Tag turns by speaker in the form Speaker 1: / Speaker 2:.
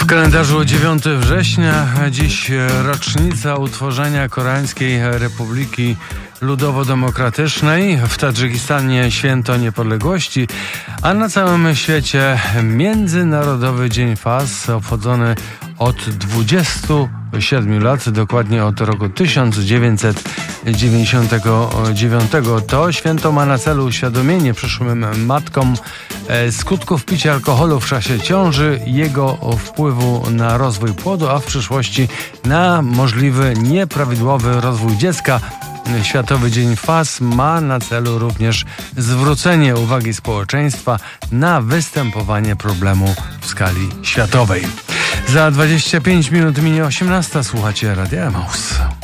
Speaker 1: kalendarzu 9 września, dziś rocznica utworzenia Koreańskiej Republiki Ludowo-Demokratycznej, w Tadżykistanie święto niepodległości, a na całym świecie Międzynarodowy Dzień Fas, obchodzony od 27 lat, dokładnie od roku 1999. To święto ma na celu uświadomienie przyszłym matkom skutków picia alkoholu w czasie ciąży, jego wpływu na rozwój płodu, a w przyszłości na możliwy nieprawidłowy rozwój dziecka. Światowy Dzień Fas ma na celu również zwrócenie uwagi społeczeństwa na występowanie problemu w skali światowej. Za 25 minut minie 18. Słuchacie Radia Emaus.